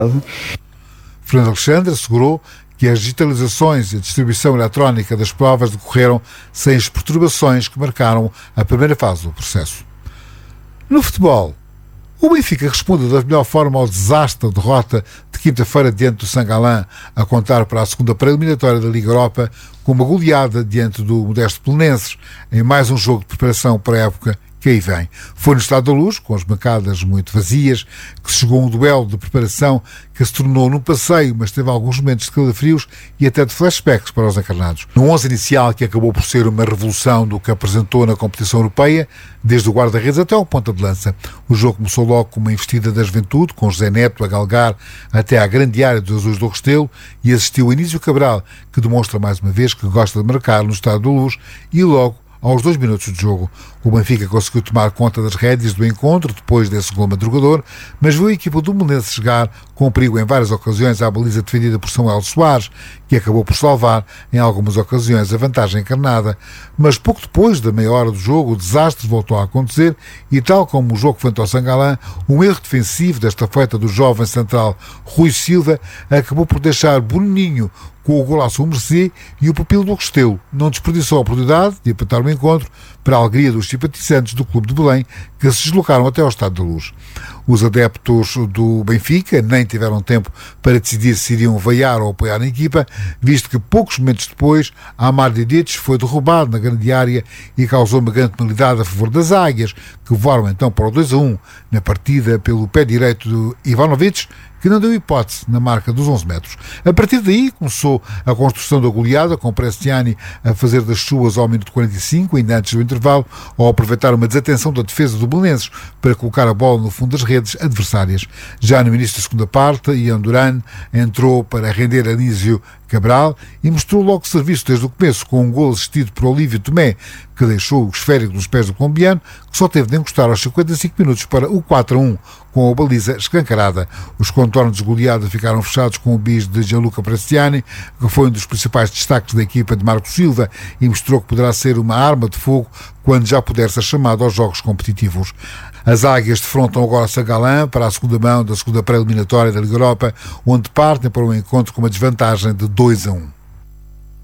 Fernando Alexandre assegurou que as digitalizações e a distribuição eletrónica das provas decorreram sem as perturbações que marcaram a primeira fase do processo. No futebol, o Benfica respondeu da melhor forma ao desastre da derrota de quinta-feira diante do Saint-Gallen, a contar para a segunda pré-eliminatória da Liga Europa, com uma goleada diante do modesto Belenenses, em mais um jogo de preparação para a época que aí vem. Foi no Estádio da Luz, com as bancadas muito vazias, que se jogou um duelo de preparação que se tornou num passeio, mas teve alguns momentos de calafrios e até de flashbacks para os encarnados. No 11 inicial, que acabou por ser uma revolução do que apresentou na competição europeia, desde o guarda-redes até ao ponta de lança. O jogo começou logo com uma investida da juventude, com José Neto a galgar até à grande área dos Azuis do Restelo, e assistiu Anísio Cabral, que demonstra mais uma vez que gosta de marcar no Estádio da Luz, e logo aos 2 minutos de jogo, o Benfica conseguiu tomar conta das rédeas do encontro depois desse gol madrugador, mas viu a equipa do Belenenses chegar com perigo em várias ocasiões à baliza defendida por Samuel Soares, que acabou por salvar em algumas ocasiões a vantagem encarnada. Mas pouco depois da meia hora do jogo, o desastre voltou a acontecer e, tal como o jogo frente ao Saint-Gallen, um erro defensivo, desta feita do jovem central Rui Silva, acabou por deixar Boninho com o golaço ao mercê, e o pupilo do Restelo não desperdiçou a oportunidade de empatar o encontro, para a alegria dos simpatizantes do Clube de Belém, que se deslocaram até ao Estádio da Luz. Os adeptos do Benfica nem tiveram tempo para decidir se iriam vaiar ou apoiar a equipa, visto que poucos momentos depois Amar Dedic foi derrubado na grande área e causou uma grande penalidade a favor das Águias, que voaram então para o 2-1 na partida pelo pé direito do Ivanovic, que não deu hipótese na marca dos 11 metros. A partir daí começou a construção da goleada, com Prestiani a fazer das suas ao minuto 45, ainda antes do intervalo, ao aproveitar uma desatenção da defesa do Belenenses para colocar a bola no fundo das redes adversárias. Já no início da segunda parte, Ian Duran entrou para render Anísio Cabral e mostrou logo serviço desde o começo, com um gol assistido por Olívio Tomé, que deixou o esférico nos pés do colombiano, que só teve de encostar aos 55 minutos para o 4-1, com a baliza escancarada. Os contornos de goleada ficaram fechados com o bis de Gianluca Prestiani, que foi um dos principais destaques da equipa de Marco Silva e mostrou que poderá ser uma arma de fogo quando já puder ser chamado aos jogos competitivos. As Águias defrontam agora Saint-Gallen para a segunda mão da segunda pré-eliminatória da Liga Europa, onde partem para um encontro com uma desvantagem de 2-1.